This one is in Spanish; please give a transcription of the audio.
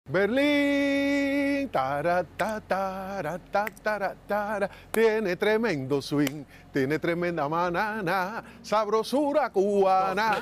Berlín, tiene tremendo swing, tiene tremenda manana, sabrosura cubana.